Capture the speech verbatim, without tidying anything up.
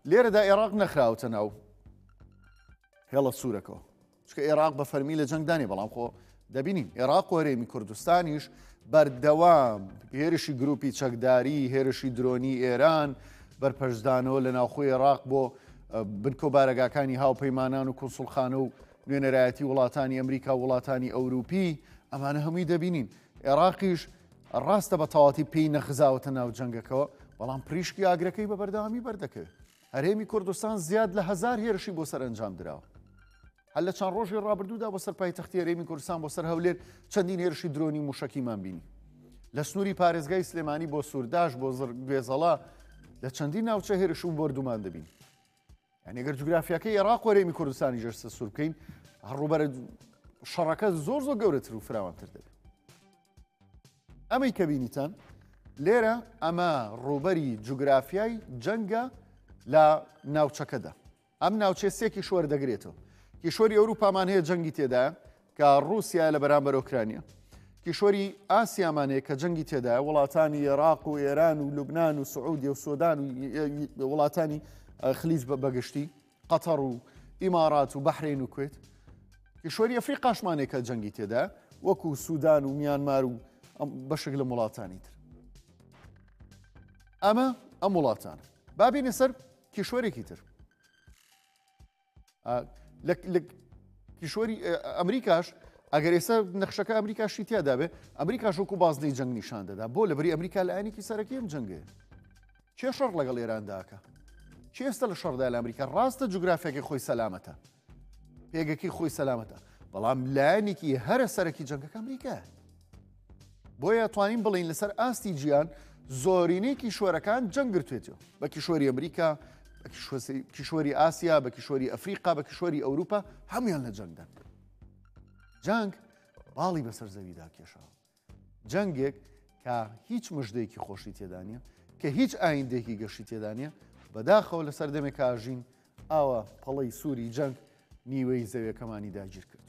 لێرەدا عێراق نەخراوتە ناو هێڵە سوورەکەەوە چکە عێراق بە فەرمی لە جەنگدانی بەڵام خۆ دەبینین عێراق و هەرێمی کوردستانیش بەردەوام هێرشی گروپی چەکداری هێرشی درۆنی ئێران بەرپەرزدانەوە لە ناوخۆی عێراق بۆ بنکۆ بارەگاکانی هاوپەیمانان و کونسڵخانە و نوێنەرایەتی وڵاتانی ئەمریکا و وڵاتانی ئەوروپی ئەمانە هەمووی دەبینین عێراقیش ڕاستە بە تەواتی پێی نەخزاوەتە ناو جەنگەکەەوە بەڵام پریشکی ئاگرەکەی بە بەردەوامی بەردەکەوێت هەرێمی کوردستان زیاد لە هەزار هێرشی بۆ سەر ئەنجام درراوە هەل لە چەند ڕۆژی ڕابردوودا بۆ سەر پایتەختی هەرێمی کوردستان بۆ سەر هەولێر چەندین هێرشی درۆنی موشکیمان بینی لە سنووری پارێزگای سلێمانی بۆ سوورداش بۆ گوێزەڵا لە چەندین ناوچە هێرش و بردومان دەبین یعنی ئەگەر جوگرافیاکەی عێراق و هەرێمی کوردستانی ژەرسە سوور بکەین هەڕوبەرە شەڕەکە زۆر زۆر گەورەتر و فراوانتر دەبێت ئەمەی کە بینیتان لێرە ئەمە ڕوبەری جوگرافیای جەنگە لە ناوچەکەدا ئەم ناوچێ سێ کیشوەر دەگرێتەوە کیشوەری ئەوروپامان هەیە جەنگی تێدایە کە ڕووسیا لە بەرامبەر ئۆکرانیا کیشوەری ئاسیامان هەیە کە جەنگی تێدایە وڵاتانی عێراق و ئێران و لوبنان و سعودی و سۆدان و وڵاتانی خلیج بەگشتی قەتەڕ و ئیمارات و بەحرین و کوێت کیشوەری ئەفریقاشمان هەیە کە جەنگی تێدایە وەکو سوودان و میانمار و بەشێک لە وڵاتانی تر ئەمە ئەم وڵاتانە بابینە سەر کیشوەرێکی تر لە کیشوەری ئەمریکاش ئەگەر ئێستا نەخشەکە ئەمریکاشی تیادا بێ ئەمریکاش وەکو بازنەی جەنگ نیشان دەدا بۆ لەبەری ئەمریکا لە ئاینێکی سەرەکی ئەم جەنگەیە چێ شەڕ لەگەڵ ئێرانداکە چی ئێستا لە شەڕدا لە ئەمریکا ڕاستە جوگرافیاکی خۆی سەلامەتە پێگەکی خۆی سەلامەتە بەڵام لایەنێکی هەرە سەرەکی جەنگەکە ئەمریکایە بۆیە توانین بڵین لەسەر ئاستی گیان زۆرینەی کیشوەرەکان جەنگ گرتوێتەوە بە کیشوەری ئەمریکا بە کیشوەری ئاسیا بە کیشوەری ئەفریقا بە کیشوەری ئەوروپا هەمویان لە جەنگدان جەنگ باڵی بەسەر زەویدا کێشاوە جەنگێک کە هیچ مژدەیەکی خۆشی تێدا نیە کە هیچ ئایندێکی گەشتی تێدا نیە بەداخەوە لەسەر دەمێک کاژین ئاوە پەڵەی سووری جەنگ نیوەی زەویەکەمانی داگیر کرد